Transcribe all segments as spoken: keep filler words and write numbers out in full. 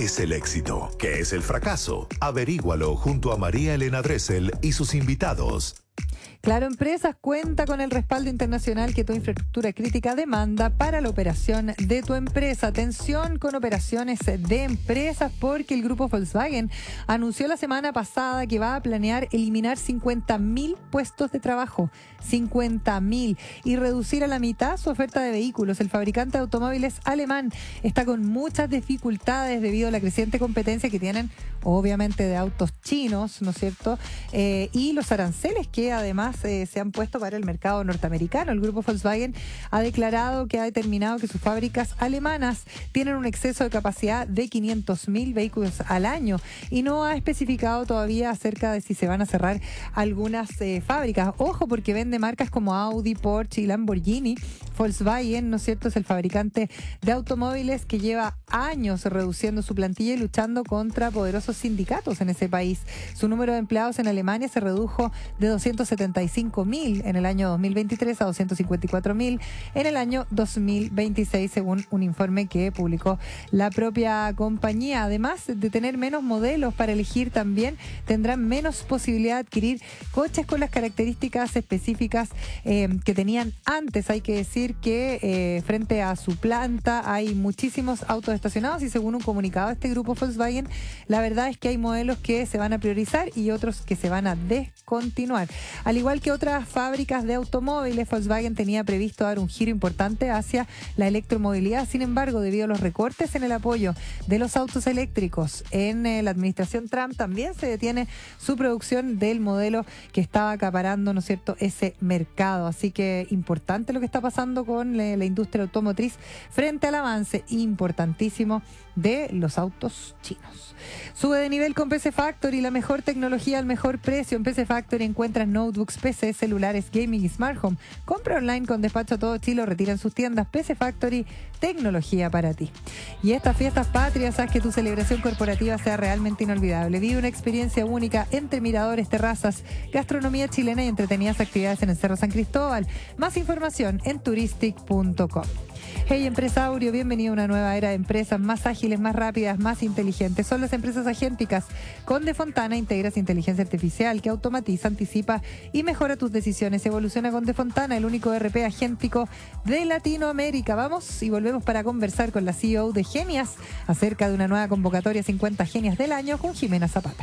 es el éxito? ¿Qué es el fracaso? Averígualo junto a María Elena Dressel y sus invitados. Claro Empresas cuenta con el respaldo internacional que tu infraestructura crítica demanda para la operación de tu empresa. Atención con operaciones de empresas, porque el grupo Volkswagen anunció la semana pasada que va a planear eliminar cincuenta mil puestos de trabajo, cincuenta mil, y reducir a la mitad su oferta de vehículos. El fabricante de automóviles alemán está con muchas dificultades debido a la creciente competencia que tienen, obviamente, de autos chinos, ¿no es cierto? Eh, y los aranceles que además eh, se han puesto para el mercado norteamericano. El grupo Volkswagen ha declarado que ha determinado que sus fábricas alemanas tienen un exceso de capacidad de quinientos mil vehículos al año y no ha especificado todavía acerca de si se van a cerrar algunas eh, fábricas. Ojo, porque vende marcas como Audi, Porsche y Lamborghini. Volkswagen, ¿no es cierto?, es el fabricante de automóviles que lleva años reduciendo su plantilla y luchando contra poderosos sindicatos en ese país. Su número de empleados en Alemania se redujo de doscientos setenta y cinco mil en el año dos mil veintitrés a doscientos cincuenta y cuatro mil en el año dos mil veintiséis, según un informe que publicó la propia compañía. Además de tener menos modelos para elegir, también tendrán menos posibilidad de adquirir coches con las características específicas eh, que tenían antes. Hay que decir que eh, frente a su planta hay muchísimos autos estacionados y, según un comunicado de este grupo Volkswagen, la verdad es que hay modelos que se van a priorizar y otros que se van a descontinuar. Al igual que otras fábricas de automóviles, Volkswagen tenía previsto dar un giro importante hacia la electromovilidad. Sin embargo, debido a los recortes en el apoyo de los autos eléctricos en eh, la administración Trump, también se detiene su producción del modelo que estaba acaparando, ¿no es cierto?, ese mercado. Así que importante lo que está pasando con la, la industria automotriz frente al avance importantísimo de los autos chinos. Sube de nivel con P C Factory, la mejor tecnología al mejor precio. En P C Factory encuentras notebooks, P C, celulares, gaming y smart home. Compra online con despacho a todo Chile o retira en sus tiendas. P C Factory, tecnología para ti. Y estas fiestas patrias, haz que tu celebración corporativa sea realmente inolvidable. Vive una experiencia única entre miradores, terrazas, gastronomía chilena y entretenidas actividades en el Cerro San Cristóbal. Más información en turistic punto com. Hey empresaurio, bienvenido a una nueva era de empresas más ágiles, más rápidas, más inteligentes. Son las empresas agénticas. Con Defontana integras inteligencia artificial que automatiza, anticipa y mejora tus decisiones. Evoluciona con Defontana, el único E R P agéntico de Latinoamérica. Vamos y volvemos para conversar con la C E O de Genias acerca de una nueva convocatoria cincuenta Genias del año con Jimena Zapata.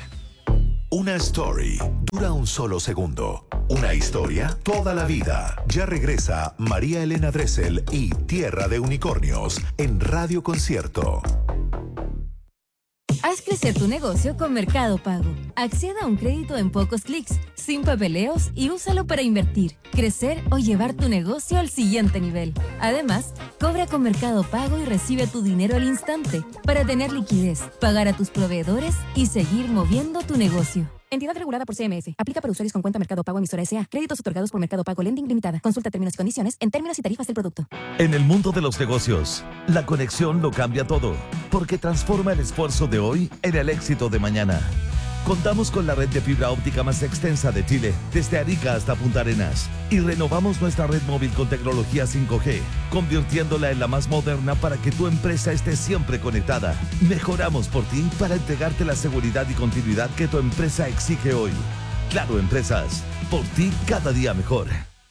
Una story dura un solo segundo. Una historia toda la vida. Ya regresa María Elena Dressel y Tierra de Unicornios en Radio Concierto. Haz crecer tu negocio con Mercado Pago. Acceda a un crédito en pocos clics, sin papeleos, y úsalo para invertir, crecer o llevar tu negocio al siguiente nivel. Además, cobra con Mercado Pago y recibe tu dinero al instante para tener liquidez, pagar a tus proveedores y seguir moviendo tu negocio. Entidad regulada por C M F. Aplica para usuarios con cuenta Mercado Pago emisora S A. Créditos otorgados por Mercado Pago Lending Limitada. Consulta términos y condiciones en términos y tarifas del producto. En el mundo de los negocios, la conexión lo cambia todo, porque transforma el esfuerzo de hoy en el éxito de mañana. Contamos con la red de fibra óptica más extensa de Chile, desde Arica hasta Punta Arenas. Y renovamos nuestra red móvil con tecnología cinco G, convirtiéndola en la más moderna para que tu empresa esté siempre conectada. Mejoramos por ti para entregarte la seguridad y continuidad que tu empresa exige hoy. Claro Empresas, por ti cada día mejor.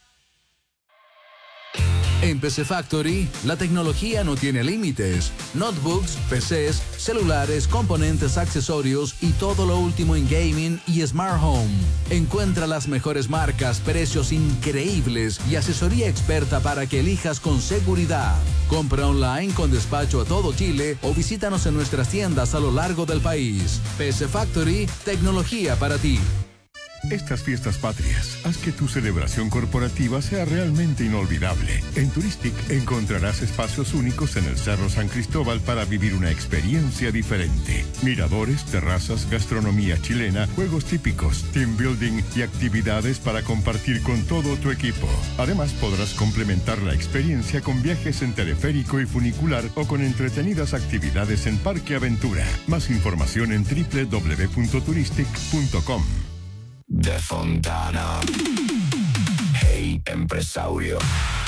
En P C Factory, la tecnología no tiene límites. Notebooks, P Cs, celulares, componentes, accesorios y todo lo último en gaming y smart home. Encuentra las mejores marcas, precios increíbles y asesoría experta para que elijas con seguridad. Compra online con despacho a todo Chile o visítanos en nuestras tiendas a lo largo del país. P C Factory, tecnología para ti. Estas fiestas patrias, haz que tu celebración corporativa sea realmente inolvidable. En Turistic encontrarás espacios únicos en el Cerro San Cristóbal para vivir una experiencia diferente. Miradores, terrazas, gastronomía chilena, juegos típicos, team building y actividades para compartir con todo tu equipo. Además, podrás complementar la experiencia con viajes en teleférico y funicular o con entretenidas actividades en Parque Aventura. Más información en doble u doble u doble u punto turistic punto com. Defontana. Hey, empresario.